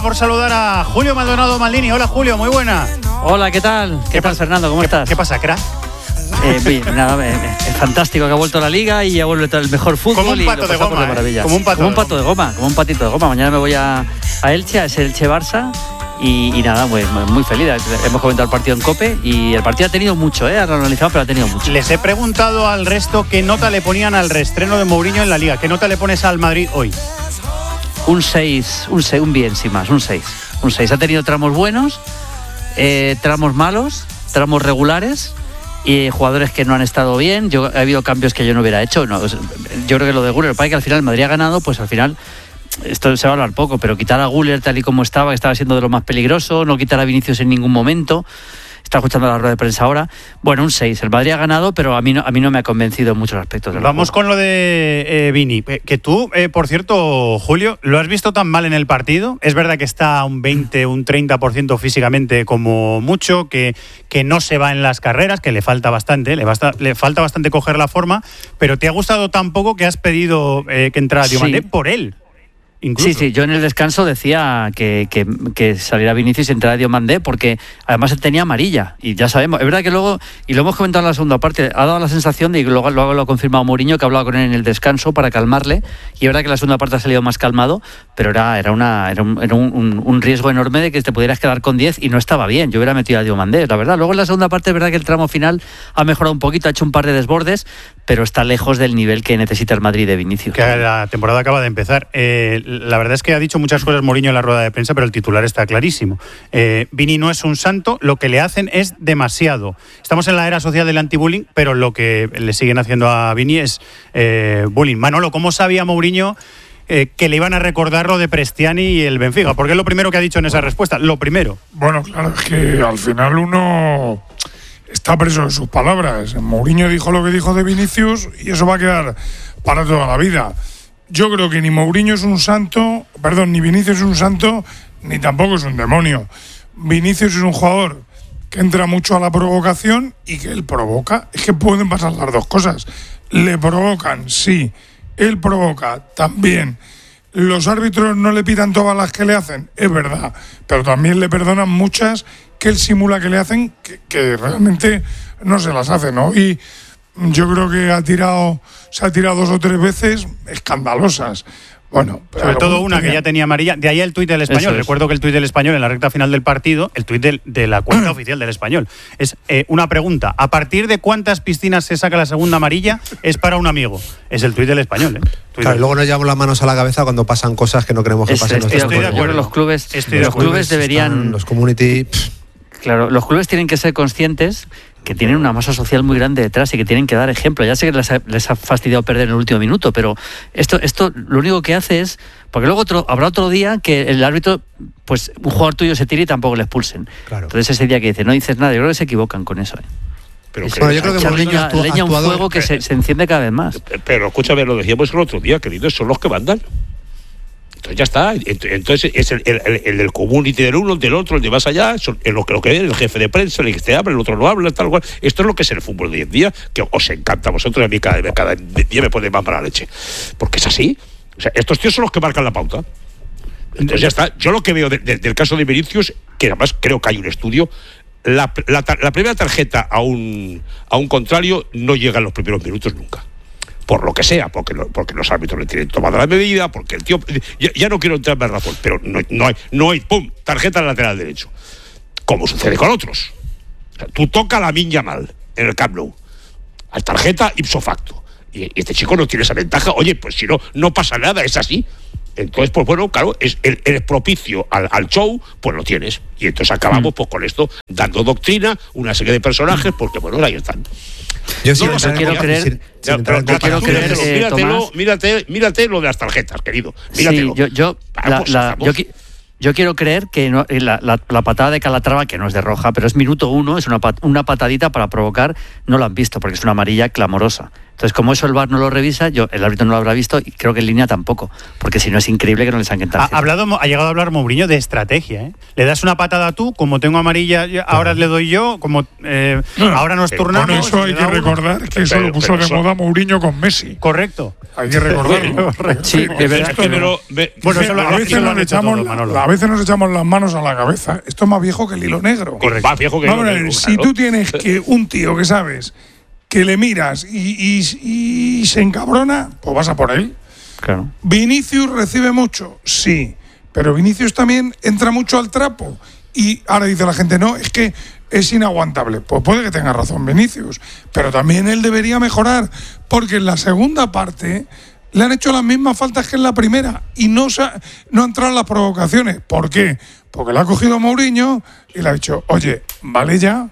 por saludar a Julio Maldonado Maldini. Hola, Julio, muy buena. Hola, ¿qué tal? ¿Qué tal, Fernando? ¿Cómo estás? ¿Qué pasa, crack? Bien, nada, es fantástico que ha vuelto la Liga y ya vuelve todo el mejor fútbol. Como un pato de goma, como un patito de goma. Mañana me voy a Elche, a ese Elche-Barça. Y nada, pues muy feliz. Hemos comentado el partido en COPE y el partido ha tenido mucho, lo analizamos, pero ha tenido mucho. Les he preguntado al resto qué nota le ponían al reestreno de Mourinho en la Liga. ¿Qué nota le pones al Madrid hoy? Un 6, un bien, sin más, un 6. Ha tenido tramos buenos, tramos malos, tramos regulares y jugadores que no han estado bien. Ha habido cambios que yo no hubiera hecho. Yo creo que lo de Güler, para que al final el Madrid ha ganado, pues al final... Esto se va a hablar poco, pero quitar a Güler tal y como estaba, que estaba siendo de lo más peligroso, no quitar a Vinicius en ningún momento. Está escuchando la rueda de prensa ahora. Bueno, un 6. El Madrid ha ganado, pero a mí no me ha convencido en muchos aspectos. Vamos con lo de Vini. Que tú, por cierto, Julio, ¿lo has visto tan mal en el partido? Es verdad que está un 20, un 30% físicamente como mucho, que no se va en las carreras, que le falta bastante, le falta bastante coger la forma, pero ¿te ha gustado tan poco que has pedido que entrara Diomandé por él? Incluso. Sí, yo en el descanso decía que saliera Vinicius y entrara Diomandé porque además él tenía amarilla y ya sabemos, es verdad que luego, y lo hemos comentado en la segunda parte, ha dado la sensación de, y luego lo ha confirmado Mourinho, que ha hablado con él en el descanso para calmarle, y es verdad que la segunda parte ha salido más calmado, pero era un riesgo enorme de que te pudieras quedar con 10 y no estaba bien. Yo hubiera metido a Diomandé, la verdad. Luego en la segunda parte es verdad que el tramo final ha mejorado un poquito, ha hecho un par de desbordes, pero está lejos del nivel que necesita el Madrid de Vinicius. Que la temporada acaba de empezar. La verdad es que ha dicho muchas cosas Mourinho en la rueda de prensa, pero el titular está clarísimo. Vini no es un santo, lo que le hacen es demasiado. Estamos en la era social del anti-bullying, pero lo que le siguen haciendo a Vini es bullying. Manolo, ¿cómo sabía Mourinho que le iban a recordar lo de Prestiani y el Benfica? Porque es lo primero que ha dicho en esa respuesta, lo primero. Bueno, claro, es que al final uno está preso de sus palabras. Mourinho dijo lo que dijo de Vinicius y eso va a quedar para toda la vida. Yo creo que ni Mourinho es un santo, ni Vinicius es un santo, ni tampoco es un demonio. Vinicius es un jugador que entra mucho a la provocación y que él provoca. Es que pueden pasar las dos cosas. Le provocan, sí. Él provoca, también. Los árbitros no le pitan todas las que le hacen, es verdad. Pero también le perdonan muchas que él simula que le hacen, que realmente no se las hace, ¿no? Y yo creo que se ha tirado 2 o 3 veces escandalosas. Bueno, sobre todo una que ya tenía amarilla. De ahí el tuit del Español. Recuerdo que el tuit del Español en la recta final del partido, el tuit de la cuenta oficial del Español, es una pregunta. ¿A partir de cuántas piscinas se saca la segunda amarilla? Es para un amigo. Es el tuit del Español, Claro, luego nos llevamos las manos a la cabeza cuando pasan cosas que no queremos que pasen. Estoy de acuerdo. Los clubes deberían... Los community... Claro, los clubes tienen que ser conscientes que tienen una masa social muy grande detrás y que tienen que dar ejemplo. Ya sé que les ha fastidiado perder en el último minuto, pero esto lo único que hace es... Porque luego habrá otro día que el árbitro, pues un jugador tuyo se tire y tampoco le expulsen. Claro. Entonces ese día que dice, no dices nada, yo creo que se equivocan con eso. Pero yo creo que leña a un fuego que se enciende cada vez más. Pero escúchame, lo decíamos el otro día, queridos, son los que mandan. Entonces ya está. Entonces es el del community del uno, el del otro, el de más allá, es lo que ven, el jefe de prensa, el que te habla, el otro no habla, tal cual. Esto es lo que es el fútbol de hoy en día, que os encanta a vosotros, y a mí cada día me pone más para la leche. Porque es así. O sea, estos tíos son los que marcan la pauta. Entonces ya está. Yo lo que veo del caso de Vinicius, que además creo que hay un estudio, la primera tarjeta a un contrario no llega en los primeros minutos nunca. Por lo que sea, porque los árbitros le tienen tomada la medida, porque el tío... Ya no quiero entrar en razón, pero no hay ¡pum!, tarjeta al lateral derecho. Como sucede con otros. O sea, tú tocas a Lamine Yamal en el Camp Nou, al tarjeta ipso facto. Y este chico no tiene esa ventaja. Oye, pues si no pasa nada, es así. Entonces, pues bueno, claro, eres propicio al show, pues lo tienes. Y entonces acabamos pues con esto, dando doctrina, una serie de personajes, porque bueno, ahí están. Yo quiero creer, Tomás. Mírate lo de las tarjetas, querido. Míratelo. Sí, yo quiero creer que la patada de Calatrava, que no es de roja, pero es minuto 1, es una patadita para provocar, no lo han visto, porque es una amarilla clamorosa. Entonces, como eso el VAR no lo revisa, el árbitro no lo habrá visto y creo que en línea tampoco, porque si no es increíble que no le saquen tarjeta. Ha llegado a hablar Mourinho de estrategia, ¿eh? Le das una patada tú, como tengo amarilla, ahora le doy yo, como ahora nos turnamos. Con eso hay que recordar que eso lo puso de moda Mourinho con Messi. Correcto. Hay que recordarlo. Sí, es verdad. A veces nos echamos las manos a la cabeza. Esto es más viejo que el hilo negro. Correcto. Más viejo que el hilo negro. Si tú tienes que un tío que sabes que le miras y se encabrona, pues vas a por él. Claro. Vinicius recibe mucho, sí, pero Vinicius también entra mucho al trapo. Y ahora dice la gente, no, es que es inaguantable. Pues puede que tenga razón Vinicius, pero también él debería mejorar, porque en la segunda parte le han hecho las mismas faltas que en la primera y no han entrado en las provocaciones. ¿Por qué? Porque le ha cogido Mourinho y le ha dicho, oye, vale ya.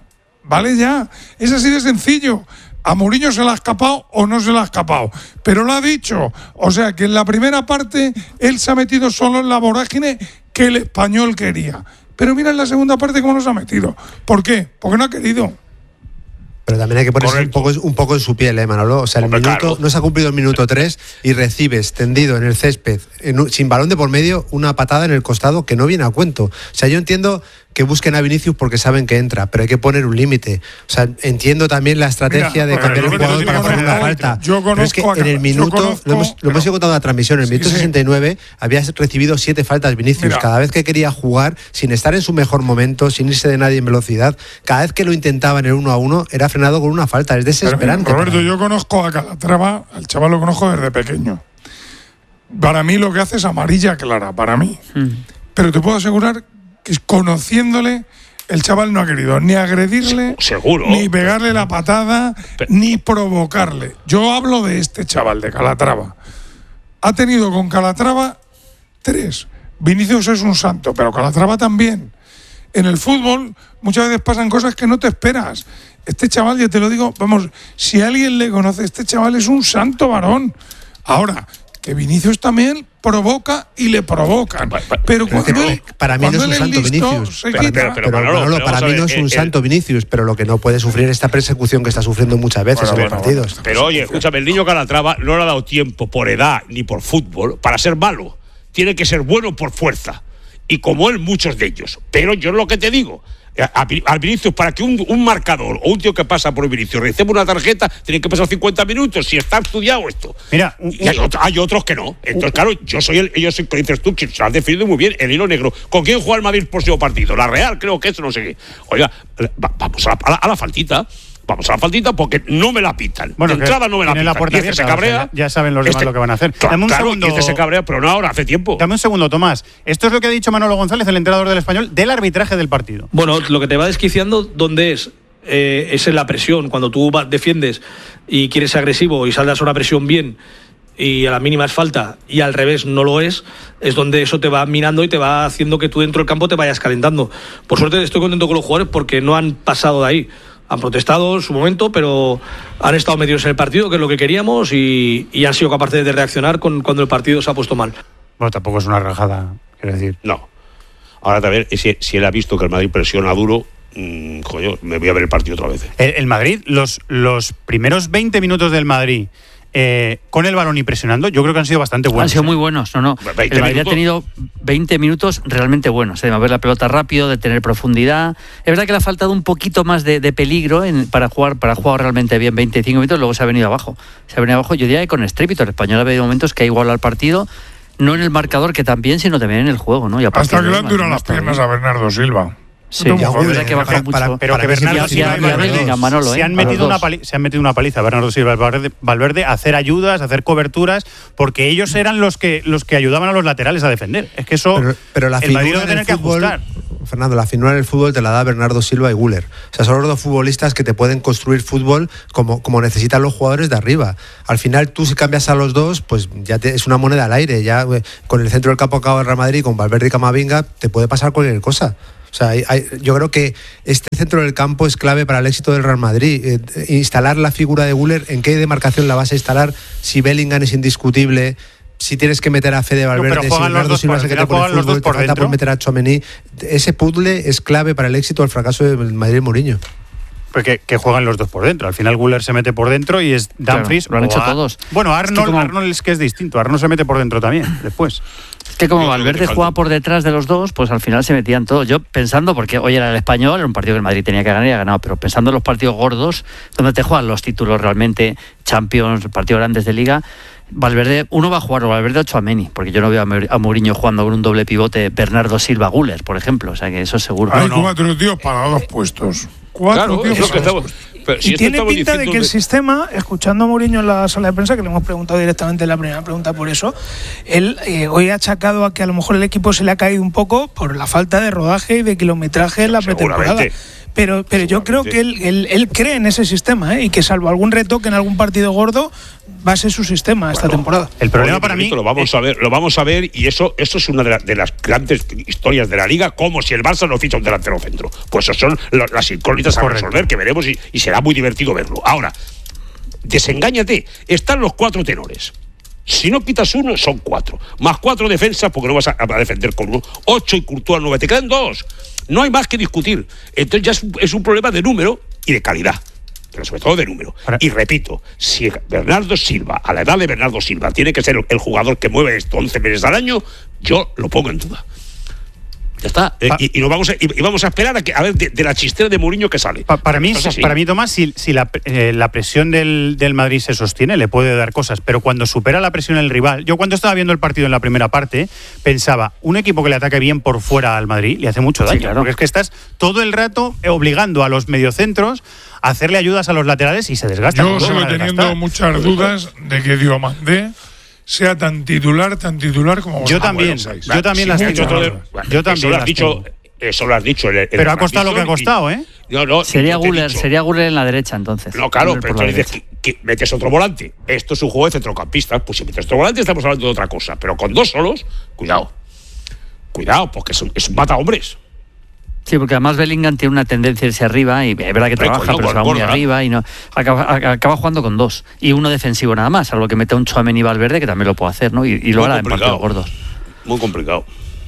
Es así de sencillo. A Mourinho se le ha escapado o no se le ha escapado, pero lo ha dicho. O sea que en la primera parte él se ha metido solo en la vorágine que el Español quería. Pero mira en la segunda parte cómo nos ha metido. ¿Por qué? Porque no ha querido. Pero también hay que ponerse un poco en su piel, Manolo. O sea, no se ha cumplido el minuto 3 y recibes tendido en el césped, sin balón de por medio, una patada en el costado que no viene a cuento. O sea, yo entiendo que busquen a Vinicius porque saben que entra, pero hay que poner un límite. O sea, entiendo también la estrategia de cambiar el jugador para hacer una falta. Pero es que en el minuto, lo hemos ido contando en la transmisión, en el minuto 69 había recibido 7 faltas Vinicius. Cada vez que quería jugar, sin estar en su mejor momento, sin irse de nadie en velocidad, cada vez que lo intentaba en el 1-1, era frenado con una falta. Es desesperante. Roberto, yo conozco a Calatrava, al chaval lo conozco desde pequeño. Para mí lo que hace es amarilla clara, para mí. Pero te puedo asegurar que conociéndole, el chaval no ha querido ni agredirle, seguro, ni pegarle la patada, ni provocarle. Yo hablo de este chaval, de Calatrava. Ha tenido con Calatrava 3. Vinicius es un santo, pero Calatrava también. En el fútbol muchas veces pasan cosas que no te esperas. Este chaval, ya te lo digo, vamos, si alguien le conoce, este chaval es un santo varón. Ahora, que Vinicius también provoca y le provocan. Pero para mí no es un santo Vinicius. Para mí no es un santo Vinicius, pero lo que no puede sufrir es esta persecución que está sufriendo muchas veces en los partidos. Pero oye, escúchame, el niño Calatrava no le ha dado tiempo por edad ni por fútbol para ser malo. Tiene que ser bueno por fuerza. Y como él, muchos de ellos. Pero yo es lo que te digo. Al Vinicius, para que un marcador o un tío que pasa por el Vinicius reciba una tarjeta, tiene que pasar 50 minutos, si está estudiado esto. Mira, y hay otros que no. Entonces, claro, yo soy dices tú, que se has definido muy bien, el hilo negro. ¿Con quién juega el Madrid el próximo partido? La Real, creo que eso, no sé qué. Oiga, vamos a la faltita. Vamos a la faltita porque no me la pitan. Bueno, de entrada no me la pitan. La puerta y se cabrea. Ya saben los demás lo que van a hacer. Dame un segundo. Y se cabrea, pero no ahora, hace tiempo. Dame un segundo, Tomás. Esto es lo que ha dicho Manolo González, el entrenador del Español, del arbitraje del partido. Bueno, lo que te va desquiciando, ¿dónde es? Es en la presión. Cuando tú defiendes y quieres ser agresivo y saldas a una presión bien y a la mínima es falta y al revés no lo es donde eso te va minando y te va haciendo que tú dentro del campo te vayas calentando. Por suerte estoy contento con los jugadores porque no han pasado de ahí. Han protestado en su momento, pero han estado metidos en el partido, que es lo que queríamos, y han sido capaces de reaccionar cuando el partido se ha puesto mal. Bueno, tampoco es una rajada, quiero decir. No. Ahora también, si él ha visto que el Madrid presiona duro, coño, me voy a ver el partido otra vez. El Madrid, los primeros 20 minutos del Madrid, con el balón y presionando, yo creo que han sido bastante buenos. Han sido muy buenos, no. El Madrid ha tenido 20 minutos realmente buenos, de mover la pelota rápido, de tener profundidad. Es verdad que le ha faltado un poquito más de peligro para jugar realmente bien 25 minutos, luego se ha venido abajo. Yo diría que con estrépito. El Español ha habido momentos que ha igualado el partido, no en el marcador, que también, sino también en el juego, ¿no? Y hasta que le han durado las piernas a Bernardo Silva. Sí, es verdad que baja mucho. Pero que Bernardo Silva se han metido una paliza Bernardo Silva y Valverde a hacer ayudas, a hacer coberturas, porque ellos eran los que ayudaban a los laterales a defender. Es que eso pero la el Madrid lo va a tener que ajustar. Fernando, la finura en el fútbol te la da Bernardo Silva y Güler. O sea, son los dos futbolistas que te pueden construir fútbol como necesitan los jugadores de arriba. Al final, tú si cambias a los dos, pues ya es una moneda al aire. Ya con el centro del campo acabado del Real Madrid, con Valverde y Camavinga, te puede pasar cualquier cosa. O sea, yo creo que este centro del campo es clave para el éxito del Real Madrid. Instalar la figura de Güler, ¿en qué demarcación la vas a instalar? Si Bellingham es indiscutible, si tienes que meter a Fede Valverde, si Bernardo Silva se que te pone el fútbol, te falta por meter a Tchouaméni. Ese puzzle es clave para el éxito o el fracaso del Madrid Mourinho. Porque que juegan los dos por dentro. Al final Güler se mete por dentro y es Dumfries. Claro, lo han hecho todos. Bueno, Arnold es que es distinto. Arnold se mete por dentro también, después. Es que como Valverde jugaba por detrás de los dos, pues al final se metían todos. Yo pensando, porque hoy era el Español, era un partido que el Madrid tenía que ganar y ha ganado, pero pensando en los partidos gordos, donde te juegan los títulos realmente, Champions, partidos grandes de Liga, Valverde, uno va a jugar Valverde o Tchouaméni, porque yo no veo a Mourinho jugando con un doble pivote Bernardo Silva-Güler, por ejemplo, o sea que eso es seguro. Hay 4 tíos para 2 puestos. 4 tíos para 2 puestos. Y tiene pinta de que el sistema, escuchando a Mourinho en la sala de prensa, que le hemos preguntado directamente en la primera pregunta por eso, él hoy ha achacado a que a lo mejor el equipo se le ha caído un poco por la falta de rodaje y de kilometraje en la pretemporada. Pero yo creo que él cree en ese sistema, y que salvo algún retoque en algún partido gordo, va a ser su sistema esta temporada. El problema para mí... Lo vamos a ver, y eso es una de las grandes historias de la Liga, como si el Barça no ficha un delantero centro. Pues eso son las incógnitas a resolver, que veremos y será muy divertido verlo. Ahora, desengáñate, están los 4 tenores. Si no quitas uno, son 4. Más 4 defensas, porque no vas a defender con uno. 8 y Courtois 9. Te quedan 2. No hay más que discutir. Entonces ya es un problema de número y de calidad. Pero sobre todo de número. Y repito, si Bernardo Silva, a la edad de Bernardo Silva, tiene que ser el jugador que mueve esto 11 meses al año, yo lo pongo en duda. Ya está. Y vamos a esperar a ver de la chistera de Mourinho que sale. Para mí, Tomás, si la presión del Madrid se sostiene, le puede dar cosas. Pero cuando supera la presión el rival... Yo cuando estaba viendo el partido en la primera parte, pensaba, un equipo que le ataque bien por fuera al Madrid le hace mucho daño. Sí, claro. Porque es que estás todo el rato obligando a los mediocentros a hacerle ayudas a los laterales y se desgastan. Yo sigo teniendo muchas dudas de que Diomandé sea tan titular como yo también las tengo. Eso lo has dicho. Pero ha costado lo que ha costado, ¿eh? No, sería Güler en la derecha, entonces. No, claro, pero entonces dices que metes otro volante. Esto es un juego de centrocampistas. Pues si metes otro volante estamos hablando de otra cosa. Pero con 2 solos, cuidado, porque es un mata hombres. Sí, porque además Bellingham tiene una tendencia a irse arriba y es verdad que trabaja, pero se va muy arriba y no acaba jugando con 2 y uno defensivo nada más, salvo que mete un Tchouaméni y Valverde, que también lo puede hacer, ¿no? Y lo hará en partidos gordos. Muy complicado.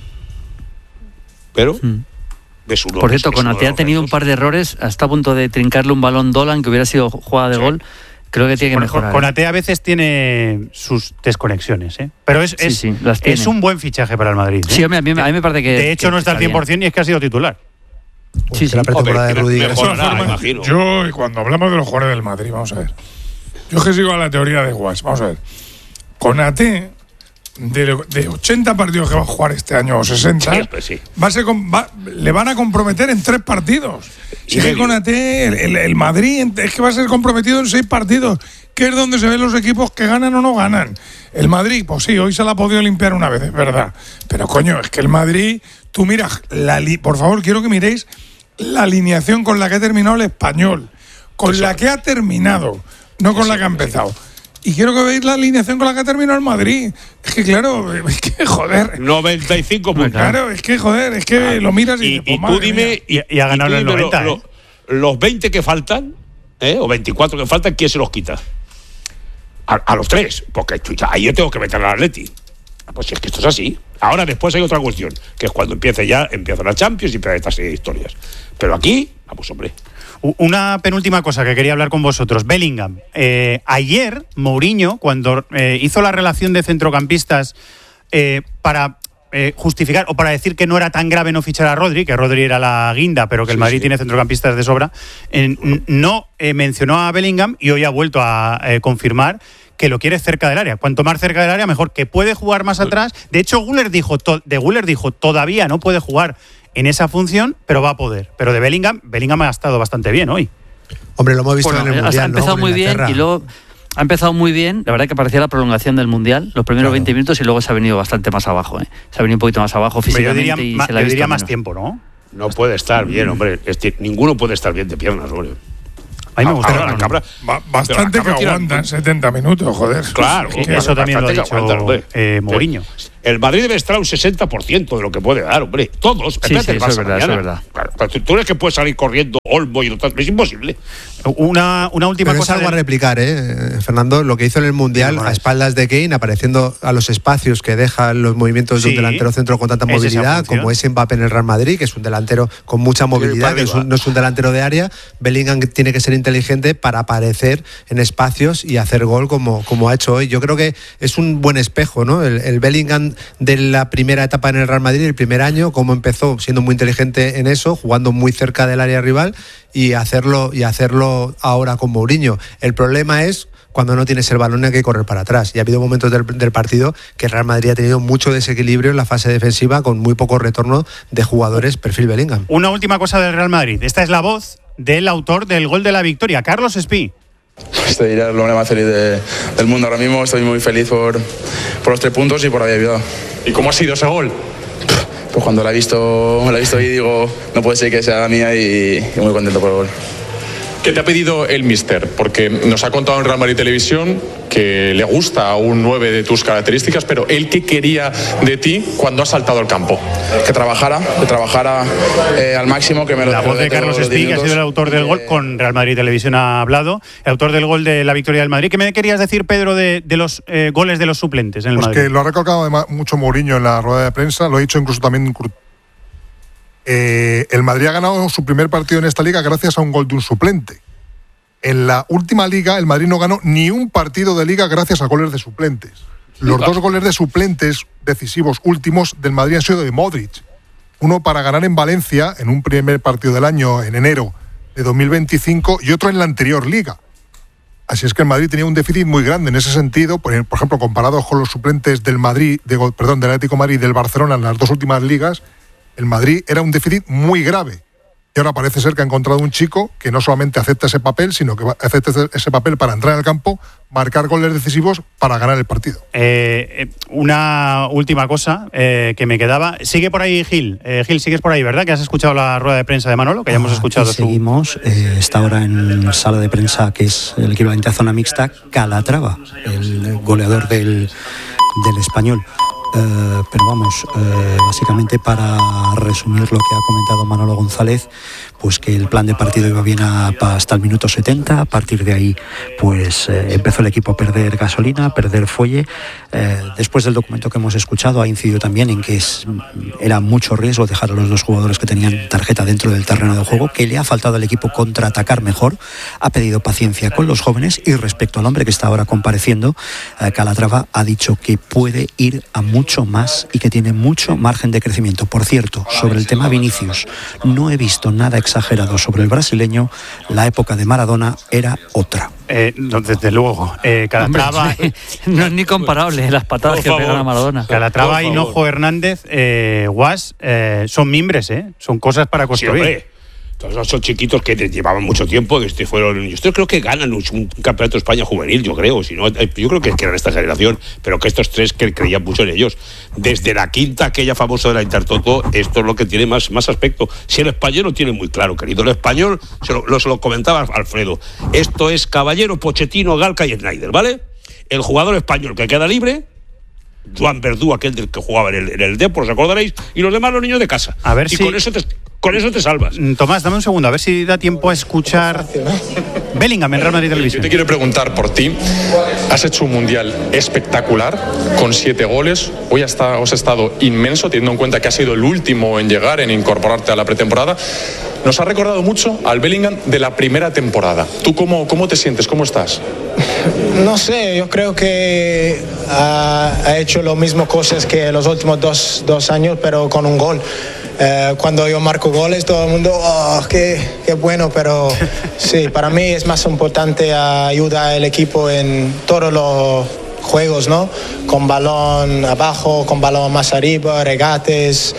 Pero ves uno. Por cierto, Konaté ha tenido un par de errores, hasta a punto de trincarle un balón Dolan que hubiera sido jugada de gol. Creo que tiene que mejorar. Konaté a veces tiene sus desconexiones, ¿eh? Pero es un buen fichaje para el Madrid, ¿eh? Sí, a mí me parece que... De hecho, no está al 100% y es que ha sido titular. Sí, la pretemporada de Rudiger. Yo, cuando hablamos de los jugadores del Madrid, vamos a ver. Yo es que sigo a la teoría de Guas. Vamos a ver. Konaté, de 80 partidos que va a jugar este año, o 60, le van a comprometer en 3 partidos. Si es que Konaté, el Madrid, es que va a ser comprometido en 6 partidos, que es donde se ven los equipos que ganan o no ganan. El Madrid, pues sí, hoy se la ha podido limpiar una vez, es verdad. Pero coño, es que el Madrid, tú miras, por favor, quiero que miréis la alineación con la que ha terminado el Español, con la que ha terminado, no con la que ha empezado. Y quiero que veáis la alineación con la que ha terminado el Madrid. Es que claro, es que joder. 95 puntos. Claro, es que joder, es que lo miras y tú dime, y ha ganado el 90. Los 20 que faltan, o 24 que faltan, ¿quién se los quita? A los 3, porque ahí yo tengo que meter al Atleti. Pues es que esto es así. Ahora después hay otra cuestión, que es cuando empieza la Champions y empieza esta serie de historias. Pero aquí, vamos, hombre. Una penúltima cosa que quería hablar con vosotros. Bellingham. Ayer, Mourinho, cuando hizo la relación de centrocampistas para justificar o para decir que no era tan grave no fichar a Rodri, que Rodri era la guinda, pero que el Madrid tiene centrocampistas de sobra, no mencionó a Bellingham y hoy ha vuelto a confirmar que lo quiere cerca del área. Cuanto más cerca del área, mejor, que puede jugar más atrás. De hecho, Güler dijo todavía no puede jugar en esa función, pero va a poder. Pero de Bellingham ha estado bastante bien hoy. Hombre, lo hemos visto en el Mundial, ha empezado muy bien y luego ha empezado muy bien. La verdad que parecía la prolongación del Mundial, los primeros 20 minutos, y luego se ha venido bastante más abajo. Se ha venido un poquito más abajo físicamente. Yo diría más tiempo, ¿no? No puede estar bien, hombre. Ninguno puede estar bien de piernas, hombre. A mí me gusta la cabra. Bastante que aguantan 70 minutos, joder. Claro. Eso también lo ha dicho Mourinho. El Madrid debe estar a un 60% de lo que puede dar, hombre. Todos. Sí, eso es verdad. Claro, tú eres que puedes salir corriendo Olmo y no, es imposible. Una última cosa. Es algo a replicar, Fernando, lo que hizo en el Mundial a espaldas de Kane, apareciendo a los espacios que dejan los movimientos de un delantero centro con tanta movilidad, como es Mbappé en el Real Madrid, que es un delantero con mucha movilidad, que no es un delantero de área. Bellingham tiene que ser inteligente para aparecer en espacios y hacer gol como ha hecho hoy. Yo creo que es un buen espejo, ¿no? El Bellingham de la primera etapa en el Real Madrid, el primer año, cómo empezó siendo muy inteligente en eso, jugando muy cerca del área rival, y hacerlo ahora con Mourinho. El problema es cuando no tienes el balón, hay que correr para atrás. Y ha habido momentos del partido que el Real Madrid ha tenido mucho desequilibrio en la fase defensiva, con muy poco retorno de jugadores perfil Bellingham. Una última cosa del Real Madrid. Esta es la voz del autor del gol de la victoria, Carlos Espí. Te diré el hombre más feliz del mundo ahora mismo. Estoy muy feliz por los 3 puntos y por haber ayudado. ¿Y cómo ha sido ese gol? Pues cuando la he visto y digo, no puede ser que sea mía, y muy contento por el gol. ¿Qué te ha pedido el míster? Porque nos ha contado en Real Madrid Televisión que le gusta a un 9 de tus características, pero él, ¿qué quería de ti cuando has saltado al campo? Que trabajara al máximo, que me lo La voz de Carlos Espí, que ha sido el autor del gol, con Real Madrid Televisión ha hablado, el autor del gol de la victoria del Madrid. ¿Qué me querías decir, Pedro, de los goles de los suplentes en el Madrid? Que lo ha recalcado además mucho Mourinho en la rueda de prensa, lo ha dicho incluso también. El Madrid ha ganado su primer partido en esta liga gracias a un gol de un suplente. En la última liga, el Madrid no ganó ni un partido de liga gracias a goles de suplentes. Los 2 goles de suplentes decisivos últimos del Madrid han sido de Modric. Uno para ganar en Valencia, en un primer partido del año, en enero de 2025, y otro en la anterior liga. Así es que el Madrid tenía un déficit muy grande en ese sentido, por ejemplo, comparado con los suplentes del del Atlético de Madrid y del Barcelona en las 2 últimas ligas. El Madrid era un déficit muy grave. Y ahora parece ser que ha encontrado un chico que no solamente acepta ese papel, sino que acepta ese papel para entrar al campo, marcar goles decisivos para ganar el partido. Una última cosa que me quedaba. Sigue por ahí Gil. Gil, sigues por ahí, ¿verdad? Que has escuchado la rueda de prensa de Manolo, que ya hemos escuchado. Seguimos. Está ahora en sala de prensa, que es el equivalente a zona mixta, Calatrava, el goleador del Español. Pero vamos, básicamente para resumir lo que ha comentado Manolo González, pues que el plan de partido iba bien hasta el minuto 70. A partir de ahí pues empezó el equipo a perder gasolina, a perder fuelle. Después del documento que hemos escuchado, ha incidido también en que era mucho riesgo dejar a los 2 jugadores que tenían tarjeta dentro del terreno de juego, que le ha faltado al equipo contraatacar mejor. Ha pedido paciencia con los jóvenes, y respecto al hombre que está ahora compareciendo, Calatrava ha dicho que puede ir a mucho más y que tiene mucho margen de crecimiento. Por cierto, sobre el tema Vinicius, no he visto nada exagerado sobre el brasileño. La época de Maradona era otra. Desde luego. Calatrava... Hombre, no es ni comparable las patadas que pegan a Maradona. Calatrava, Hinojo, Hernández, Guas, son mimbres, son cosas para construir. Sí, todos son chiquitos que llevaban mucho tiempo, yo creo que ganan un campeonato de España juvenil, yo creo, si no, yo creo que eran esta generación, pero que estos 3 que creían mucho en ellos, desde la quinta, aquella famosa de la Intertoto, esto es lo que tiene más aspecto. Si el español lo tiene muy claro, querido, el español, se lo comentaba Alfredo, esto es Caballero, Pochettino, Galca y Snyder, ¿vale? El jugador español que queda libre, Joan Verdú, aquel del que jugaba en el Depor, os acordaréis, y los demás los niños de casa. A ver, y si... con eso te salvas. Tomás, dame un segundo, a ver si da tiempo a escuchar Bellingham en Real Madrid Televisión. Yo te quiero preguntar por ti. Has hecho un mundial espectacular, con 7 goles. Hoy os ha estado inmenso, teniendo en cuenta que has sido el último en llegar, en incorporarte a la pretemporada. Nos ha recordado mucho al Bellingham de la primera temporada. ¿Tú cómo te sientes? ¿Cómo estás? No sé, yo creo que ha hecho lo mismo cosas que los últimos dos años, pero con un gol. Cuando yo marco goles, todo el mundo, qué bueno, pero sí, para mí es más importante ayudar al equipo en todos los juegos, ¿no? Con balón abajo, con balón más arriba, regates,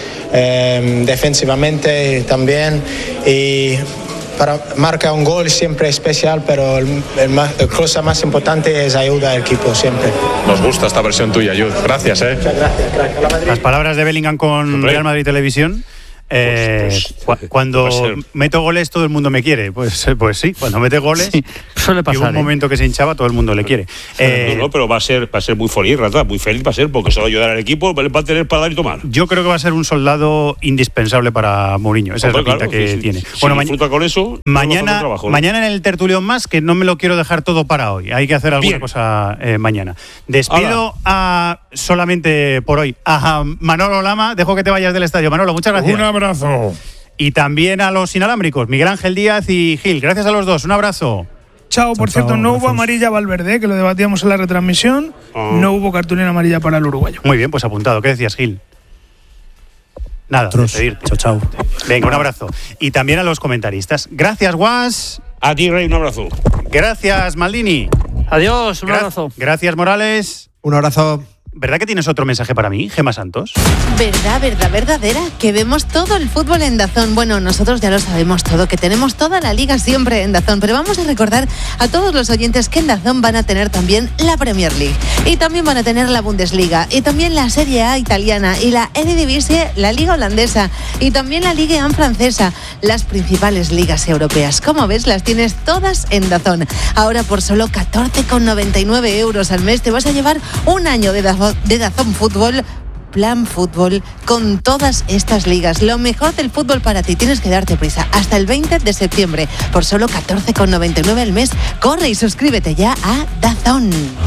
defensivamente también, y para marcar un gol siempre es especial, pero la cosa más importante es ayudar al equipo siempre. Nos gusta esta versión tuya, Jude. Gracias, Muchas gracias. Las palabras de Bellingham con Real Madrid Televisión. Cuando meto goles todo el mundo me quiere. Pues sí, cuando mete goles, sí, suele pasar. Y un momento que se hinchaba, todo el mundo le quiere. No, pero va a ser muy feliz, Rata, muy feliz va a ser, porque se va a ayudar al equipo, va a tener para dar y tomar. Yo creo que va a ser un soldado indispensable para Mourinho. Esa es la pinta que tiene. Bueno, disfruta con eso. Mañana, trabajo, ¿no? mañana en el Tertulión más, que no me lo quiero dejar todo para hoy. Hay que hacer alguna cosa mañana. Despido solamente por hoy a Manolo Lama. Dejo que te vayas del estadio. Manolo, muchas gracias. Un abrazo. Y también a los inalámbricos, Miguel Ángel Díaz y Gil. Gracias a los dos. Un abrazo. Chao, por cierto, no hubo amarilla a Valverde, que lo debatíamos en la retransmisión. No hubo cartulina amarilla para el uruguayo. Muy bien, pues apuntado. ¿Qué decías, Gil? Nada, despedirte. Chao. Venga, un abrazo. Y también a los comentaristas. Gracias, Guas. A ti, Rey, un abrazo. Gracias, Maldini. Adiós, un abrazo. Gracias, Morales. Un abrazo. ¿Verdad que tienes otro mensaje para mí, Gemma Santos? Verdadera, que vemos todo el fútbol en DAZN. Bueno, nosotros ya lo sabemos todo, que tenemos toda la liga siempre en DAZN, pero vamos a recordar a todos los oyentes que en DAZN van a tener también la Premier League, y también van a tener la Bundesliga, y también la Serie A italiana, y la Eredivisie, la Liga holandesa, y también la Ligue 1 francesa, las principales ligas europeas. Como ves, las tienes todas en DAZN. Ahora por solo 14,99 € al mes te vas a llevar un año de DAZN Fútbol, Plan Fútbol, con todas estas ligas. Lo mejor del fútbol para ti. Tienes que darte prisa. Hasta el 20 de septiembre, por solo 14,99 al mes. Corre y suscríbete ya a DAZN.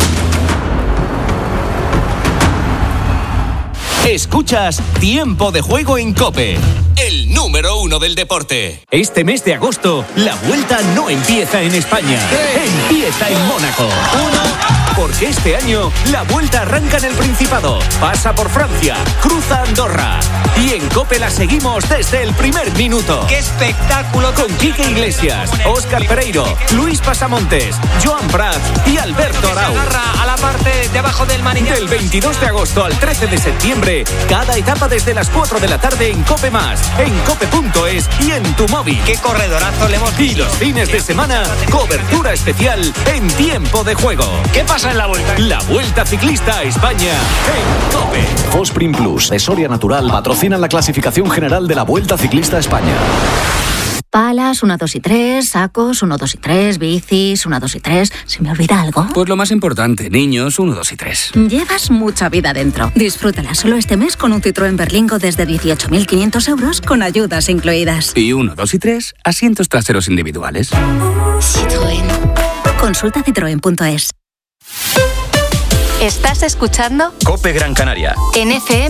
Escuchas Tiempo de Juego en COPE, el número 1 del deporte. Este mes de agosto, la Vuelta no empieza en España, empieza en Mónaco. Porque este año la Vuelta arranca en el Principado, pasa por Francia, cruza Andorra. Y en COPE la seguimos desde el primer minuto. ¡Qué espectáculo! Con Quique Iglesias, Óscar Pereiro, Luis Pasamontes, Joan Prat y Alberto Arau. Se agarra a la parte de abajo del manillar. Del 22 de agosto al 13 de septiembre, cada etapa desde las 4 de la tarde en COPE+, en cope.es y en tu móvil. ¡Qué corredorazo le hemos visto! Y los fines de semana, cobertura especial en Tiempo de Juego. ¿Qué pasa en la Vuelta? La Vuelta Ciclista a España en COPE. Fosprin Plus de Soria Natural patrocinan la clasificación general de la Vuelta Ciclista a España. Palas, 1, 2 y 3, sacos, 1, 2 y 3, bicis, 1, 2 y 3. ¿Se me olvida algo? Pues lo más importante, niños, 1, 2 y 3. Llevas mucha vida dentro. Disfrútala solo este mes con un Citroën Berlingo desde 18.500 € con ayudas incluidas. Y 1, 2 y 3, asientos traseros individuales. Citroën. Consulta citroen.es. ¿Estás escuchando? COPE Gran Canaria. En FM.